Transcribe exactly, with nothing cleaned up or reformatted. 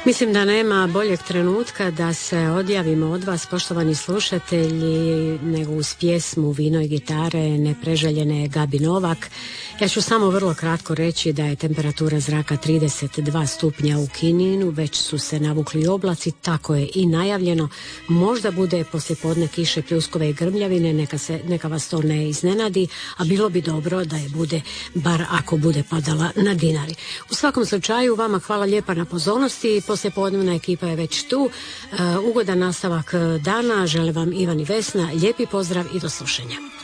Mislim da nema boljeg trenutka da se odjavimo od vas, poštovani slušatelji, nego uz pjesmu Vino i gitare nepreželjene Gabi Novak. Ja ću samo vrlo kratko reći da je temperatura zraka trideset dva stupnja u Kininu, već su se navukli oblaci, tako je i najavljeno. Možda bude poslijepodne kiše, pljuskove i grmljavine, neka, se, neka vas to ne iznenadi, a bilo bi dobro da je bude, bar ako bude padala na Dinari. U svakom slučaju, vama hvala lijepa na pozornosti. Poslijepodnevna ekipa je već tu. Uh, ugodan nastavak dana. Želim vam Ivan i Vesna. Lijepi pozdrav i do slušanja.